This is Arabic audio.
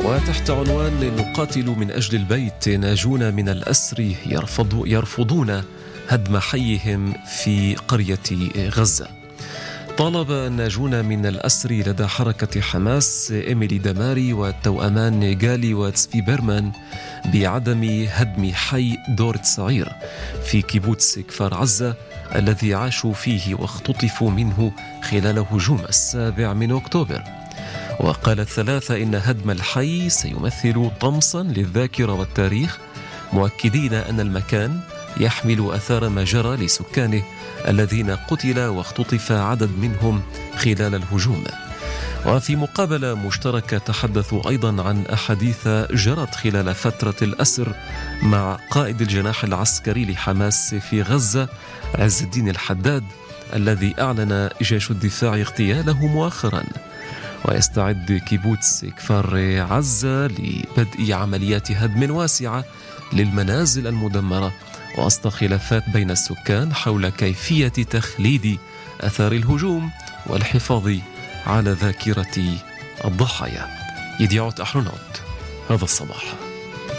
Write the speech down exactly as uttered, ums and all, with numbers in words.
وتحت عنوان نقاتل من أجل البيت، ناجون من الأسر يرفض يرفضون هدم حيهم في قرية غزة. طالب الناجون من الأسر لدى حركة حماس إيميلي دماري والتوأمان جالي وتسفي بيرمان بعدم هدم حي دور تصعير في كيبوتس كفار عزة الذي عاشوا فيه واختطفوا منه خلال هجوم السابع من أكتوبر. وقال الثلاثة إن هدم الحي سيمثل طمسا للذاكرة والتاريخ، مؤكدين أن المكان يحمل أثار ما جرى لسكانه الذين قتل واختطف عدد منهم خلال الهجوم. وفي مقابلة مشتركة تحدثوا أيضا عن أحاديث جرت خلال فترة الأسر مع قائد الجناح العسكري لحماس في غزة عز الدين الحداد، الذي أعلن جيش الدفاع اغتياله مؤخرا. ويستعد كيبوتس كفار عزة لبدء عمليات هدم واسعة للمنازل المدمرة، وسط خلافات بين السكان حول كيفية تخليد أثار الهجوم والحفاظ على ذاكرة الضحايا. يديعوت أحرنوت هذا الصباح.